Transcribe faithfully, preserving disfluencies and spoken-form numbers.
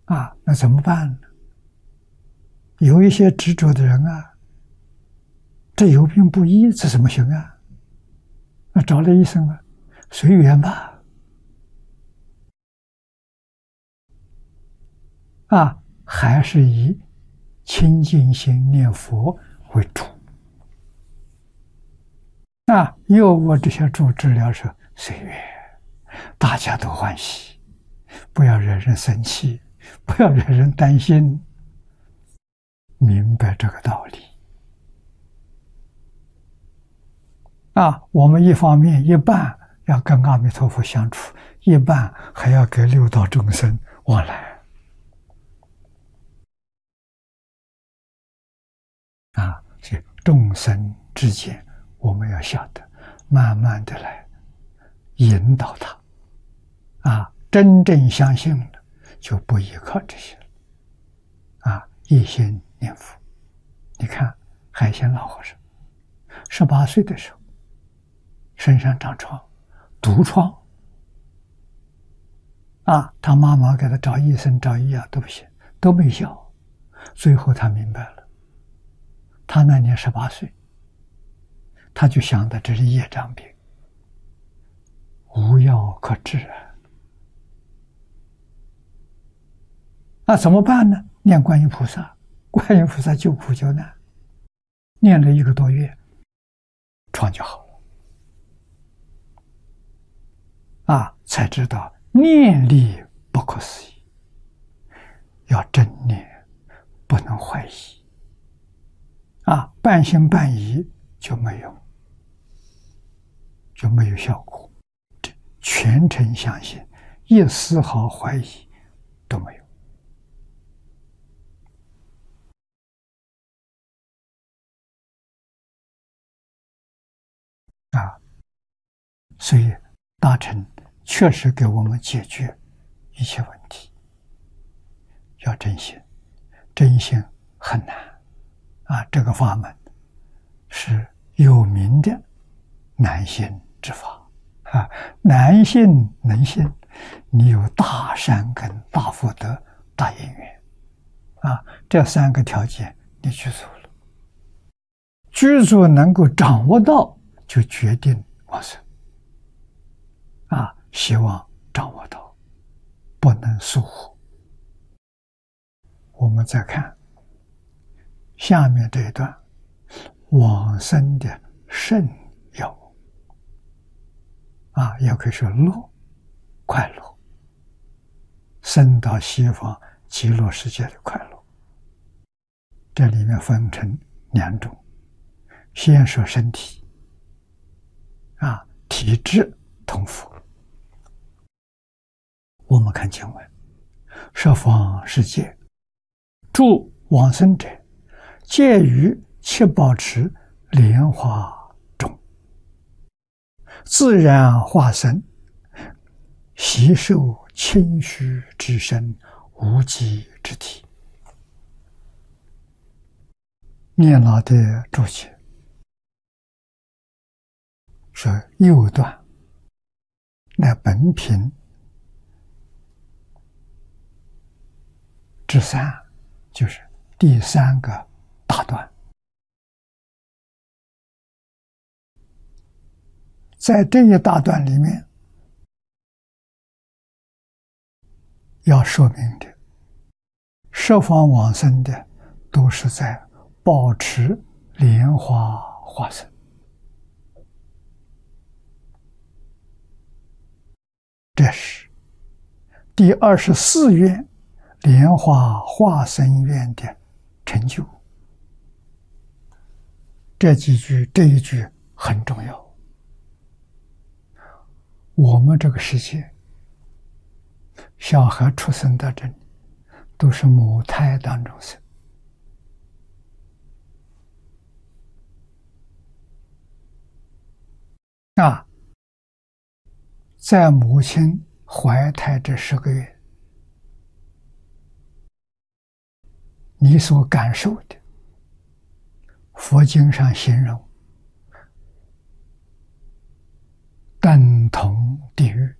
啊，那怎么办呢？有一些执着的人啊，这有病不医，这怎么行啊？那找了医生啊，随缘吧。啊，还是以清净心念佛为主。啊，有我这些主治疗是随缘，大家都欢喜，不要惹人生气，不要惹人担心，明白这个道理。啊，我们一方面一半要跟阿弥陀佛相处，一半还要给六道众生往来。啊，所以众生之间，我们要晓得，慢慢的来引导他。啊，真正相信了，就不依靠这些了。啊，一心念佛。你看海鲜老和尚，十八岁的时候，身上长疮，毒疮。啊，他妈妈给他找医生找医药都不行，都没效。最后他明白了，他那年十八岁，他就想到这是业障病，无药可治啊。那怎么办呢？念观音菩萨，观音菩萨救苦救难，念了一个多月，疮就好了。啊，才知道念力不可思议，要真念，不能怀疑。啊，半信半疑就没有，就没有效果。全程相信，一丝毫怀疑都没有。啊，所以大乘确实给我们解决一切问题。要真心，真心很难啊！这个法门是有名的难信之法啊，难信能信，你有大善根、大福德、大因缘啊，这三个条件你具足了，具足能够掌握到，就决定往生啊！希望掌握到，不能疏忽。我们再看下面这一段，往生的圣有啊，也可以说乐，快乐，生到西方极乐世界的快乐。这里面分成两种，先说身体啊，体质同佛。我们看经文，十方世界诸往生者，皆于七宝池莲花中，自然化身，习受清虚之身，无极之体。念老的注解说，右段那本品之三，就是第三个大段。在这一大段里面，要说明的，十方往生的都是在宝池莲花化身。这是第二十四愿莲花化身愿的成就。这几句，这一句很重要。我们这个世界，小孩出生到这里，都是母胎当中生。啊，在母亲怀胎这十个月，你所感受的，佛经上形容等同地狱。